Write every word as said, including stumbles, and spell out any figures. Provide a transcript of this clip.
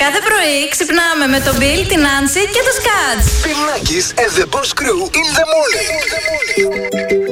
Κάθε πρωί ξυπνάμε με τον Bill, την Nancy και το Σκάτς. Bill Nackis and the Boss Crew in the morning.